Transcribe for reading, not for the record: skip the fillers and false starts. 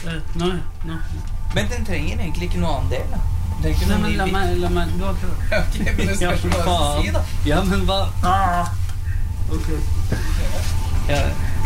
Nå. Men den trenger egentlig ikke noe annen del, da. Nei, men la meg, du har klart. Ok, men det spørs hva du si, da. Ja, men hva? Ok. Ja.